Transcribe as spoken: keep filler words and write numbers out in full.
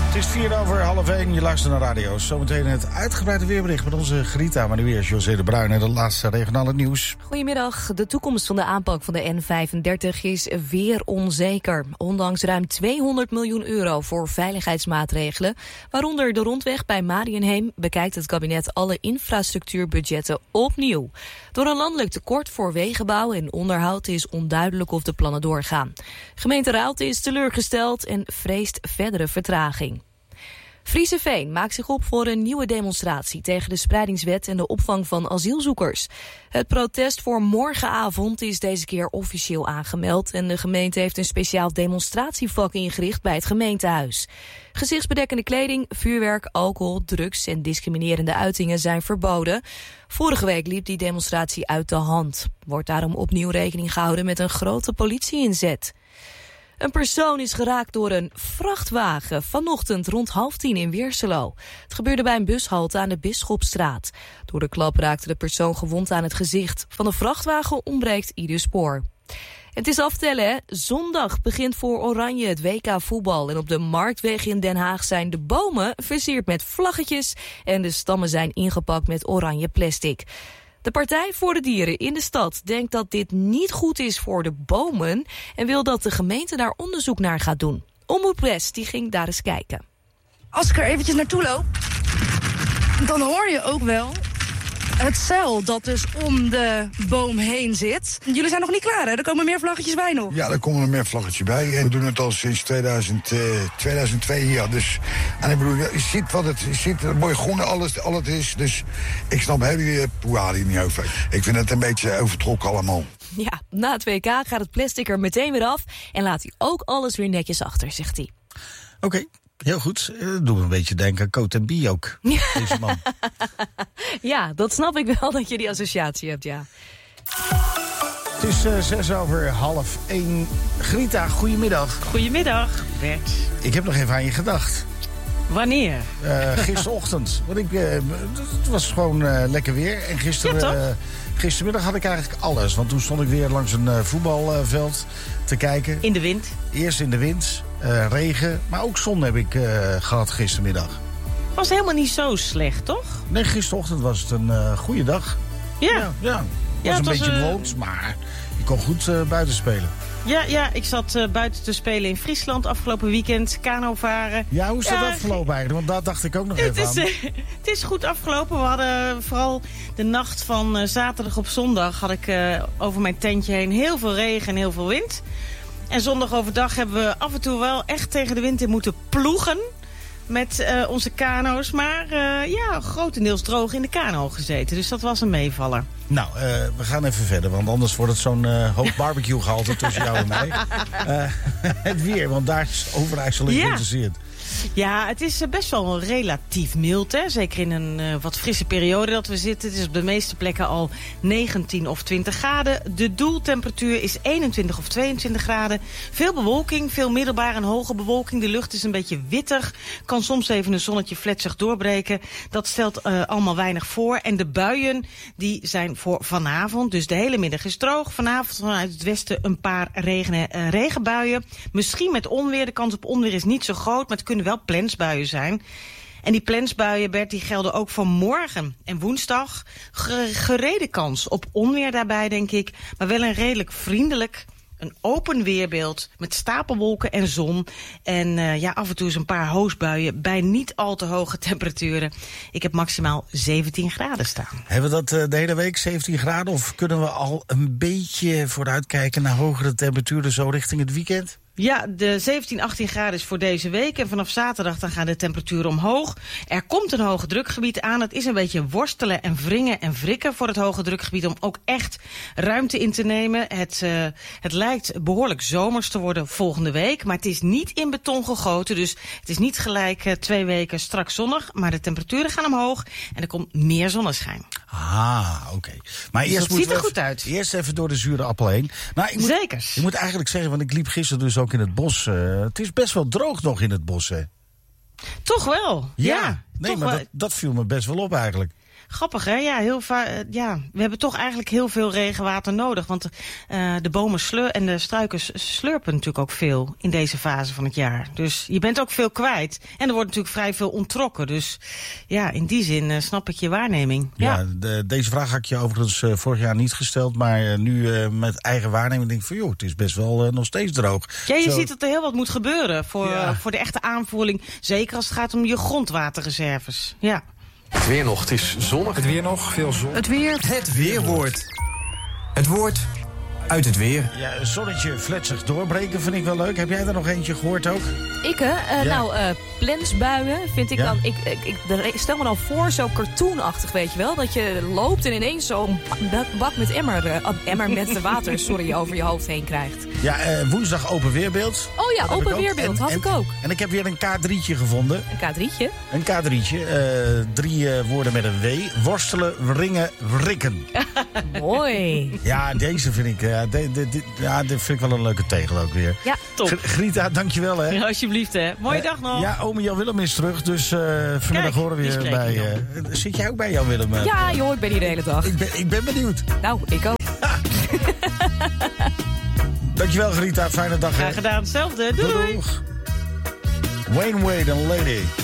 Het is vier over half één, je luistert naar radio. Zometeen het uitgebreide weerbericht met onze Grita. Maar nu eerst José de Bruin en de laatste regionale nieuws. Goedemiddag. De toekomst van de aanpak van de N vijfendertig is weer onzeker. Ondanks ruim tweehonderd miljoen euro voor veiligheidsmaatregelen, waaronder de rondweg bij Mariënheem, bekijkt het kabinet alle infrastructuurbudgetten opnieuw. Door een landelijk tekort voor wegenbouw en onderhoud is onduidelijk of de plannen doorgaan. Gemeente Raalte is teleurgesteld en vreest verdere vertraging. Friese Veen maakt zich op voor een nieuwe demonstratie tegen de spreidingswet en de opvang van asielzoekers. Het protest voor morgenavond is deze keer officieel aangemeld en de gemeente heeft een speciaal demonstratievak ingericht bij het gemeentehuis. Gezichtsbedekkende kleding, vuurwerk, alcohol, drugs en discriminerende uitingen zijn verboden. Vorige week liep die demonstratie uit de hand. Wordt daarom opnieuw rekening gehouden met een grote politieinzet. Een persoon is geraakt door een vrachtwagen vanochtend rond half tien in Weerselo. Het gebeurde bij een bushalte aan de Bisschopstraat. Door de klap raakte de persoon gewond aan het gezicht. Van de vrachtwagen ontbreekt ieder spoor. Het is aftellen, hè? Zondag begint voor Oranje het W K voetbal. En op de Marktweg in Den Haag zijn de bomen versierd met vlaggetjes en de stammen zijn ingepakt met oranje plastic. De Partij voor de Dieren in de stad denkt dat dit niet goed is voor de bomen en wil dat de gemeente daar onderzoek naar gaat doen. Omroep West die ging daar eens kijken. Als ik er eventjes naartoe loop, dan hoor je ook wel het zeil dat dus om de boom heen zit. Jullie zijn nog niet klaar, hè? Er komen meer vlaggetjes bij nog. Ja, er komen er meer vlaggetjes bij. En we doen het al sinds tweeduizend, uh, tweeduizend twee hier. Dus, en ik bedoel, je ziet wat het, je ziet het mooi groen, alles, alles is. Dus ik snap heel poeadi niet over. Ik vind het een beetje overtrokken allemaal. Ja, na het W K gaat het plastic er meteen weer af en laat hij ook alles weer netjes achter, zegt hij. Oké. Okay. Heel goed. Dat doet me een beetje denken aan Coat en Bie ook, deze man. Ja, dat snap ik wel dat je die associatie hebt, ja. Het is uh, zes over half één. Grita, goedemiddag. Goedemiddag, Bert. Ik heb nog even aan je gedacht. Wanneer? Uh, gisterochtend. Want ik, uh, het was gewoon uh, lekker weer. En gisteren, ja, uh, gistermiddag had ik eigenlijk alles. Want toen stond ik weer langs een uh, voetbalveld te kijken. In de wind? Eerst in de wind, uh, regen. Maar ook zon heb ik uh, gehad gistermiddag. Was helemaal niet zo slecht, toch? Nee, gisterochtend was het een uh, goede dag. Ja. Ja, ja. Het ja, was het een was, beetje uh... bewolkt, maar je kon goed uh, buiten spelen. Ja, ja, ik zat uh, buiten te spelen in Friesland afgelopen weekend. Kano varen. Ja, hoe is dat ja, afgelopen eigenlijk? Want daar dacht ik ook nog het even is, aan. Uh, het is goed afgelopen. We hadden vooral de nacht van uh, zaterdag op zondag had ik uh, over mijn tentje heen heel veel regen en heel veel wind. En zondag overdag hebben we af en toe wel echt tegen de wind in moeten ploegen met uh, onze kano's. Maar uh, ja, grotendeels droog in de kano gezeten. Dus dat was een meevaller. Nou, uh, we gaan even verder, want anders wordt het zo'n uh, hoog barbecue gehalte tussen jou en mij. Uh, het weer, want daar is Overijssel in geïnteresseerd. Ja, het is best wel relatief mild, hè? Zeker in een uh, wat frisse periode dat we zitten. Het is op de meeste plekken al negentien of twintig graden. De doeltemperatuur is eenentwintig of tweeëntwintig graden. Veel bewolking, veel middelbare en hoge bewolking. De lucht is een beetje wittig. Kan soms even een zonnetje fletsig doorbreken. Dat stelt uh, allemaal weinig voor. En de buien die zijn voor vanavond. Dus de hele middag is droog. Vanavond vanuit het westen een paar regen, uh, regenbuien. Misschien met onweer. De kans op onweer is niet zo groot, maar het kunnen wel plensbuien zijn. En die plensbuien, Bert, die gelden ook voor morgen en woensdag. Gereden kans op onweer daarbij, denk ik. Maar wel een redelijk vriendelijk, een open weerbeeld met stapelwolken en zon. En uh, ja, af en toe eens een paar hoosbuien bij niet al te hoge temperaturen. Ik heb maximaal zeventien graden staan. Hebben we dat uh, de hele week, zeventien graden? Of kunnen we al een beetje vooruitkijken naar hogere temperaturen zo richting het weekend? Ja, de zeventien, achttien graden is voor deze week. En vanaf zaterdag dan gaan de temperaturen omhoog. Er komt een hoge drukgebied aan. Het is een beetje worstelen en wringen en wrikken voor het hoge drukgebied om ook echt ruimte in te nemen. Het, uh, het lijkt behoorlijk zomers te worden volgende week. Maar het is niet in beton gegoten. Dus het is niet gelijk uh, twee weken strak zonnig. Maar de temperaturen gaan omhoog en er komt meer zonneschijn. Ah, oké. Okay. Maar dus eerst dat ziet er we goed uit. Eerst even door de zure appel heen. Nou, ik moet, Zeker. Je moet eigenlijk zeggen, want ik liep gisteren dus ook in het bos. Uh, het is best wel droog nog in het bos, hè? Toch wel, ja. ja nee, toch maar wel. Dat, dat viel me best wel op eigenlijk. Grappig, hè? Ja, heel va- ja, we hebben toch eigenlijk heel veel regenwater nodig. Want uh, de bomen sleur- en de struiken slurpen natuurlijk ook veel in deze fase van het jaar. Dus je bent ook veel kwijt. En er wordt natuurlijk vrij veel onttrokken. Dus ja, in die zin uh, snap ik je waarneming. Ja, ja de, deze vraag had ik je overigens uh, vorig jaar niet gesteld. Maar uh, nu uh, met eigen waarneming denk ik van joh, het is best wel uh, nog steeds droog. Ja, je Zo... ziet dat er heel wat moet gebeuren voor, ja. uh, voor de echte aanvoeling. Zeker als het gaat om je grondwaterreserves. Ja. Het weer nog, het is zonnig. Het weer nog, veel zon. Het weer. Het weerwoord. Het woord uit het weer. Ja, een zonnetje fletsig doorbreken vind ik wel leuk. Heb jij er nog eentje gehoord ook? Ik, hè? Uh, Ja. Nou, uh, plensbuien vind ik Ja. dan... Ik, ik, ik de- stel me dan voor, zo cartoonachtig, weet je wel. Dat je loopt en ineens zo'n bak, bak met emmer, uh, emmer met water sorry, over je hoofd heen krijgt. Ja, uh, woensdag open weerbeeld. Oh ja, Dat heb open ik ook. weerbeeld, En- had en- ik ook. En ik heb weer een K drietje gevonden. Een K drietje. Een K drietje. Uh, drie uh, woorden met een W. Worstelen, wringen, wrikken. Mooi. Ja, deze vind ik, uh, de, de, de, ja, dit vind ik wel een leuke tegel ook weer. Ja, Top. Gr- Grieta, dankjewel hè. Ja, alsjeblieft, hè. Mooie Eh, dag nog. Ja, ome Jan Willem is terug, dus uh, vanmiddag Kijk, horen we die je spreek bij... je Uh, zit jij ook bij Jan Willem? Uh? ja joh, ik ben hier de hele dag. Ik ben, ik ben benieuwd. Nou, ik ook. Dankjewel Grieta, fijne dag. hè. Graag gedaan, hetzelfde. Doei. Doeg. Wayne Wade en Lady.